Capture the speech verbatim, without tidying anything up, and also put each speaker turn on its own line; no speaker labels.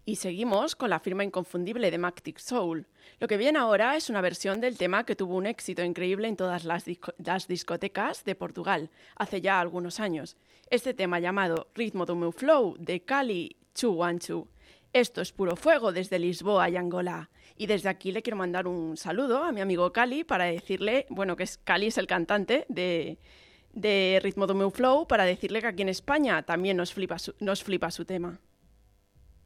Y seguimos con la firma inconfundible de Magnetic Soul. Lo que viene ahora es una versión del tema que tuvo un éxito increíble en todas las, disco- las discotecas de Portugal, hace ya algunos años. Este tema llamado Ritmo do meu flow, de Cali Chuanchu. Esto es puro fuego desde Lisboa y Angola. Y desde aquí le quiero mandar un saludo a mi amigo Cali para decirle, bueno, que es Cali es el cantante de, de Ritmo do meu flow, para decirle que aquí en España también nos flipa su, nos flipa su tema.